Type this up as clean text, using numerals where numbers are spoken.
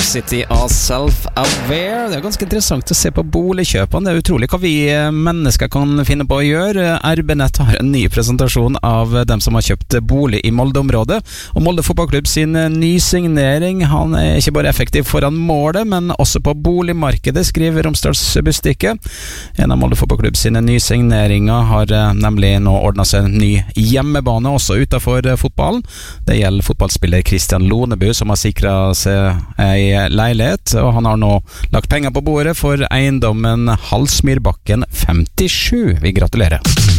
City av Self-Aware. Det ganske interessant å se på boligkjøpene. Det utrolig hva vi mennesker kan finne på å gjøre. RB-nett har en ny presentasjon av dem som har kjøpt bolig i Molde-området. Og Molde fotballklubb sin nysignering. Han ikke bare effektiv foran målet, men også på boligmarkedet, skriver Romsdals Budstikke. En av Molde fotballklubb sine nysigneringer har nemlig nå ordnet seg en ny hjemmebane også utenfor fotballen. Det gjelder fotballspiller Christian Lonebu, som har sikret seg ei leilighet, og han har nå lagt penger på bordet for eiendommen Halsmyrbakken 57. Vi gratulerer.